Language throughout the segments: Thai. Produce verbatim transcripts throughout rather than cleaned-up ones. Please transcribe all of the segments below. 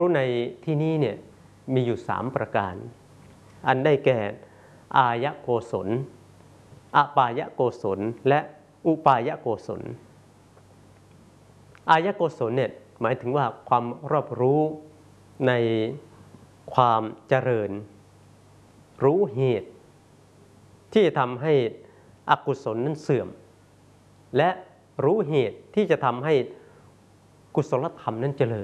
รู้ในที่นี้เนี่ยมีอยู่สามประการ อันได้แก่อายโกศลอปายโกศลและอุปายโกศลอายโกศลเนี่ยหมายถึงว่าความรอบรู้ในความเจริญรู้เหตุที่จะทำให้อกุศลนั้นเสื่อมและรู้เหตุที่จะทำให้กุศลธรรมนั้นเจริญ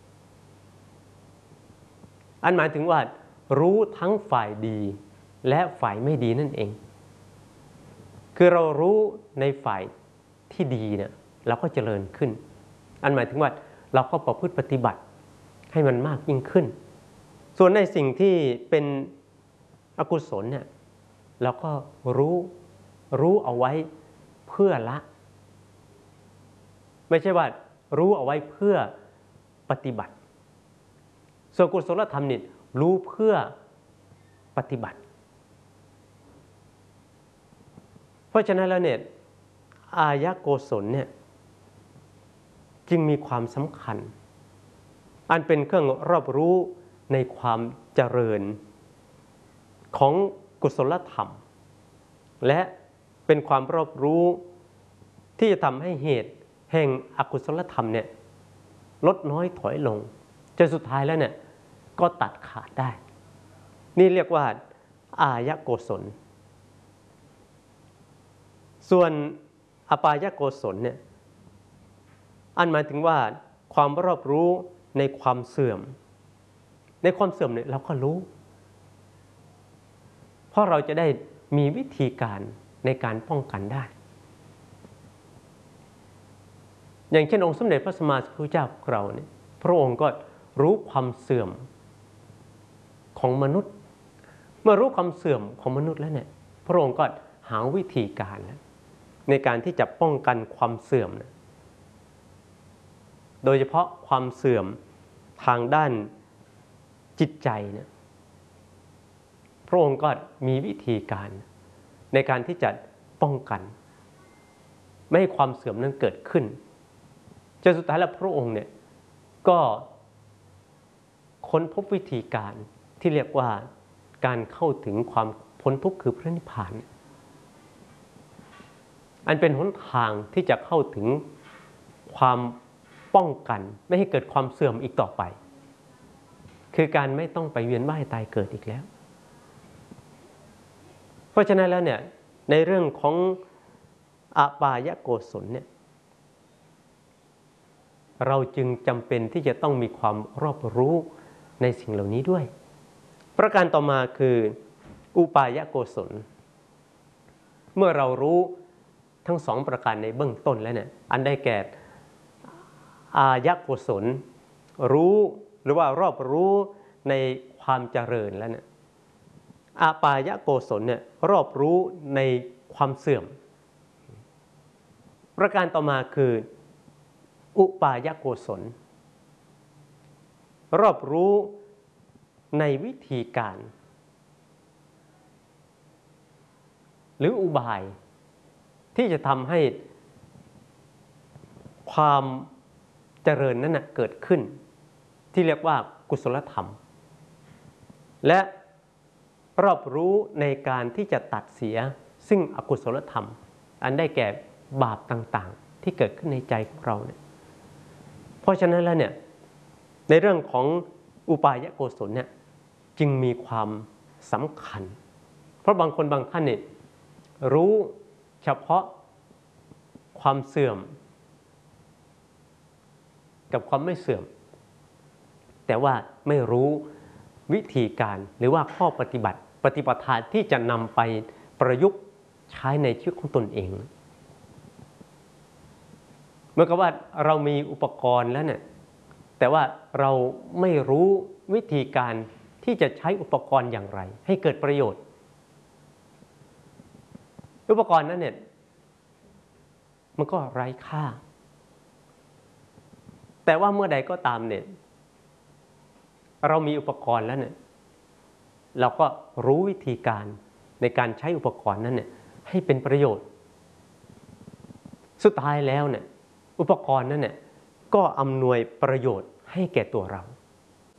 อันหมายถึงว่ารู้ทั้งฝ่ายดีและฝ่ายไม่ดีนั่นเองคือเรารู้ในฝ่ายที่ดีเนี่ยเราก็เจริญขึ้นอันหมายถึงว่าเราก็ประพฤติปฏิบัติให้มันมากยิ่งขึ้นส่วนในสิ่งที่เป็นอกุศลเนี่ยเราก็รู้รู้เอาไว้เพื่อละไม่ใช่ว่ารู้เอาไว้เพื่อปฏิบัติส่วนกุศลธรรมนี่รู้เพื่อปฏิบัติเพราะฉะนั้นแล้วเนี่ยอายโกศลเนี่ยจึงมีความสำคัญอันเป็นเครื่องรอบรู้ในความเจริญของกุศลธรรมและเป็นความรอบรู้ที่จะทำให้เหตุแห่งอกุศลธรรมเนี่ยลดน้อยถอยลงจนสุดท้ายแล้วเนี่ยก็ตัดขาดได้นี่เรียกว่าอายโกศลส่วนอปายโกศลเนี่ยอันหมายถึงว่าความรอบรู้ในความเสื่อมในความเสื่อมเนี่ยเราก็รู้เพราะเราจะได้มีวิธีการในการป้องกันได้อย่างเช่นองค์สมเด็จพระสัมมาสัมพุทธเจ้าของเราเนี่ยพระองค์ก็รู้ความเสื่อมของมนุษย์เมื่อรู้ความเสื่อมของมนุษย์แล้วเนี่ยพระองค์ก็หาวิธีการในการที่จะป้องกันความเสื่อมโดยเฉพาะความเสื่อมทางด้านจิตใจเนี่ยพระองค์ก็มีวิธีการในการที่จะป้องกันไม่ให้ความเสื่อมนั้นเกิดขึ้นจนสุดท้ายแล้วพระองค์เนี่ยก็ค้นพบวิธีการที่เรียกว่าการเข้าถึงความพ้นทุกข์คือพระนิพพานอันเป็นหนทางที่จะเข้าถึงความป้องกันไม่ให้เกิดความเสื่อมอีกต่อไปคือการไม่ต้องไปเวียนว่ายตายเกิดอีกแล้วเพราะฉะนั้นแล้วเนี่ยในเรื่องของอปายโกศลเนี่ยเราจึงจำเป็นที่จะต้องมีความรอบรู้ในสิ่งเหล่านี้ด้วยประการต่อมาคืออุปายโกศลเมื่อเรารู้ทั้งสองประการในเบื้องต้นแล้วเนี่ยอันได้แก่อายโกศลรู้หรือว่ารอบรู้ในความเจริญแล้วเนี่ยอปายโกศลเนี่ยรอบรู้ในความเสื่อมประการต่อมาคืออุปายโกศลรอบรู้ในวิธีการหรืออุบายที่จะทำให้ความเจริญนั้นนะเกิดขึ้นที่เรียกว่ากุศลธรรมและรอบรู้ในการที่จะตัดเสียซึ่งอกุศลธรรมอันได้แก่บาปต่างๆที่เกิดขึ้นในใจของเราเนี่ยเพราะฉะนั้นแล้วเนี่ยในเรื่องของอุปายโกศลเนี่ยจึงมีความสำคัญเพราะบางคนบางท่านเนี่ยรู้เฉพาะความเสื่อมกับความไม่เสื่อมแต่ว่าไม่รู้วิธีการหรือว่าข้อปฏิบัติปฏิปทาที่จะนำไปประยุกต์ใช้ในชีวิตของตนเองเหมือนกับว่าเรามีอุปกรณ์แล้วเนี่ยแต่ว่าเราไม่รู้วิธีการที่จะใช้อุปกรณ์อย่างไรให้เกิดประโยชน์อุปกรณ์นั้นเนี่ยมันก็ไร้ค่าแต่ว่าเมื่อใดก็ตามเนี่ยเรามีอุปกรณ์แล้วเนี่ยเราก็รู้วิธีการในการใช้อุปกรณ์นั้นเนี่ยให้เป็นประโยชน์สุดท้ายแล้วเนี่ยอุปกรณ์นั้นเนี่ยก็อำนวยประโยชน์ให้แก่ตัวเรา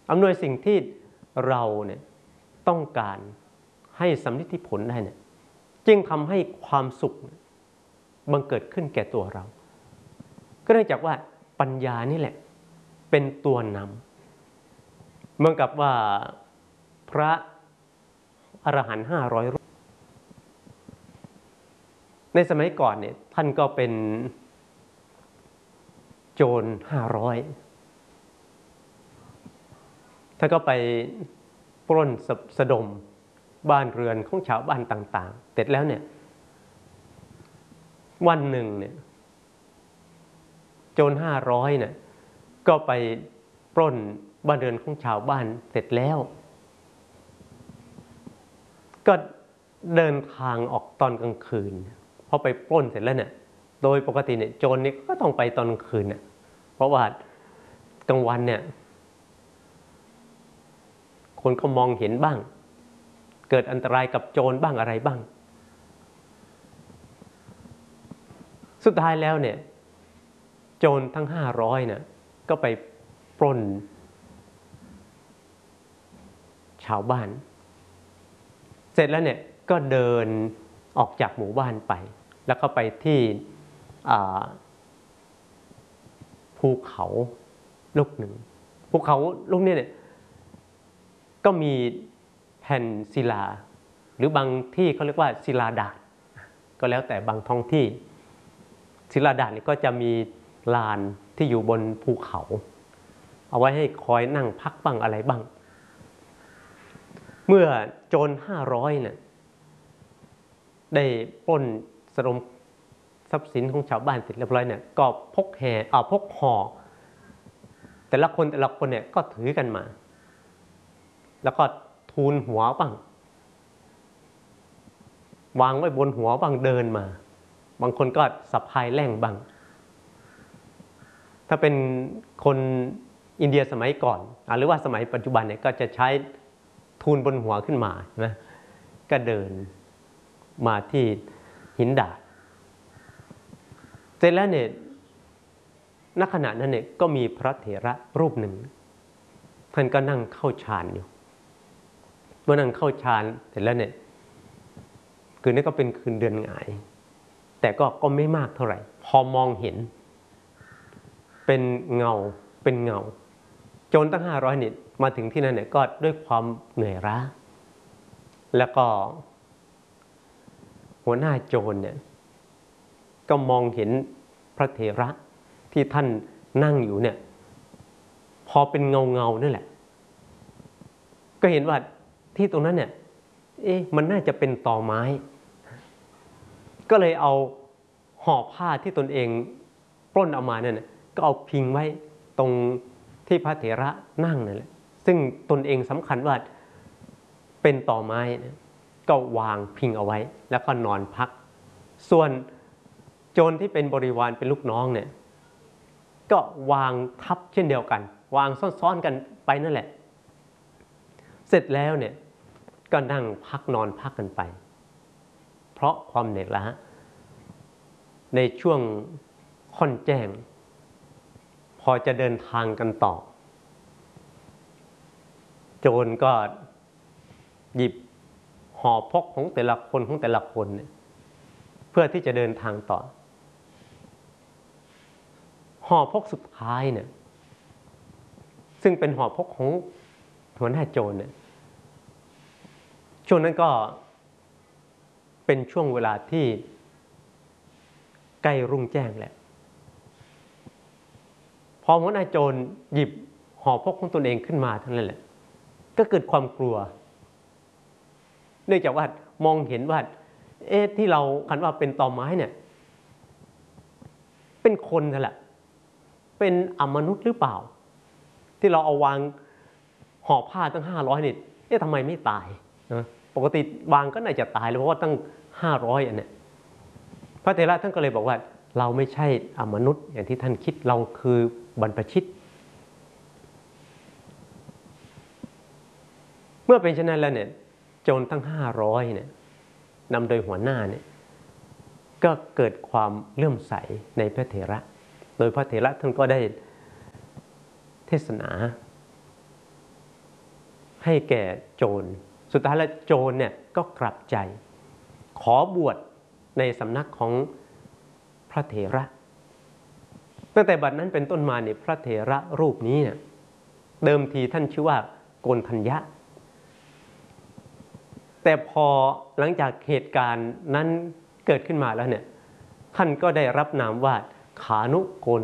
อำนวยสิ่งที่เราเนี่ยต้องการให้สำลิดผลได้เนี่ยจึงทำให้ความสุขบังเกิดขึ้นแก่ตัวเราก็เนื่องจากว่าปัญญานี่แหละเป็นตัวนำเหมือนกับว่าพระอรหันต์ห้าร้อยรูปในสมัยก่อนเนี่ยท่านก็เป็นโจรห้าร้อยท่านก็ไปปล้นสะดมบ้านเรือนของชาวบ้านต่างๆเสร็จแล้วเนี่ยวันหนึ่งเนี่ยโจรห้าร้อยเนี่ยก็ไปปล้นบ้านเรือนของชาวบ้านเสร็จแล้วก็เดินทางออกตอนกลางคืนพอไปปล้นเสร็จแล้วเนี่ยโดยปกติเนี่ยโจรเนี่ยก็ต้องไปตอนกลางคืนเนี่ยเพราะว่ากลางวันเนี่ยคนเขามองเห็นบ้างเกิดอันตรายกับโจรบ้างอะไรบ้างสุดท้ายแล้วเนี่ยโจรทั้งห้าร้อยเนี่ยก็ไปปล้นชาวบ้านเสร็จแล้วเนี่ยก็เดินออกจากหมู่บ้านไปแล้วก็ไปที่ภูเขาลูกหนึ่งภูเขาลูกนี้เนี่ยก็มีแผ่นศิลาหรือบางที่เขาเรียกว่าศิลาดาษก็แล้วแต่บางท้องที่ศิลาดาษนี่ก็จะมีลานที่อยู่บนภูเขาเอาไว้ให้คอยนั่งพักบ้างอะไรบ้างเมื่อโจรห้าร้อยเนี่ยได้ปล้นสะดมทรัพย์สินของชาวบ้านเสร็จเรียบร้อยเนี่ยก็พกแห่อ่าพกห่อแต่ละคนแต่ละคนเนี่ยก็ถือกันมาแล้วก็ทูลหัวบ้างวางไว้บนหัวบ้างเดินมาบางคนก็สะพายแล่งบ้างถ้าเป็นคนอินเดียสมัยก่อนหรือว่าสมัยปัจจุบันเนี่ยก็จะใช้ทูลบนหัวขึ้นมานะก็เดินมาที่หินดาดเสร็จแล้วเนี่ยณขณะนั้นเนี่ยก็มีพระเถระรูปหนึ่งท่านก็นั่งเข้าฌานอยู่เมื่อนั่งเข้าฌานเสร็จแล้วเนี่ยคืนนี้ก็เป็นคืนเดือนหงายแต่ก็ก็ไม่มากเท่าไหร่พอมองเห็นเป็นเงาเป็นเงาโจรตั้งห้าร้อยนี่มาถึงที่นั่นเนี่ยก็ด้วยความเหนื่อยล้าแล้วก็หัวหน้าโจรเนี่ยก็มองเห็นพระเถระที่ท่านนั่งอยู่เนี่ยพอเป็นเงาเงานั่นแหละก็เห็นว่าที่ตรงนั้นเนี่ยเอ๊ะมันน่าจะเป็นตอไม้ก็เลยเอาห่อผ้าที่ตนเองปล้นเอามาเนี่ยก็เอาพิงไว้ตรงที่พระเถระนั่งนั่นแหละซึ่งตนเองสำคัญว่าเป็นตอไม้ก็วางพิงเอาไว้แล้วก็นอนพักส่วนโจรที่เป็นบริวารเป็นลูกน้องเนี่ยก็วางทับเช่นเดียวกันวางซ้อนๆกันไปนั่นแหละเสร็จแล้วเนี่ยก็นั่งพักนอนพักกันไปเพราะความเหนื่อยล้าในช่วงค่อนแจ้งพอจะเดินทางกันต่อโจรก็หยิบห่อพกของแต่ละคนของแต่ละคนเนี่ยเพื่อที่จะเดินทางต่อห่อพกสุดท้ายเนี่ยซึ่งเป็นห่อพกของหัวหน้าโจรเนี่ยช่วงนั้นก็เป็นช่วงเวลาที่ใกล้รุ่งแจ้งแหละพอหัวหน้าโจรหยิบห่อพกของตนเองขึ้นมาทั้งนั้นแหละก็เกิดความกลัวเนื่องจากว่ามองเห็นว่าเอ๊ะที่เราคันว่าเป็นตอไม้เนี่ยเป็นคนนั่นแหละเป็นอมนุษย์หรือเปล่าที่เราเอาวางห่อผ้าตั้งห้าร้อยนี่เอ๊ะทำไมไม่ตายนะปกติวางก็น่าจะตายเลยเพราะว่าตั้งห้าร้อยอันเนี่ยพระเถระท่านก็เลยบอกว่าเราไม่ใช่อมนุษย์อย่างที่ท่านคิดเราคือบรรพชิตเมื่อเป็นเช่นนั้นแล้วเนี่ยโจรตั้งห้าร้อยเนี่ยนำโดยหัวหน้าเนี่ยก็เกิดความเลื่อมใสในพระเถระโดยพระเถระท่านก็ได้เทศนาให้แก่โจรสุดท้ายแล้วโจรเนี่ยก็กลับใจขอบวชในสำนักของพระเถระตั้งแต่บัดนั้นเป็นต้นมาเนี่ยพระเถระรูปนี้เนี่ยเดิมทีท่านชื่อว่าโกณฑัญญะแต่พอหลังจากเหตุการณ์นั้นเกิดขึ้นมาแล้วเนี่ยท่านก็ได้รับนามว่าขานุโกณ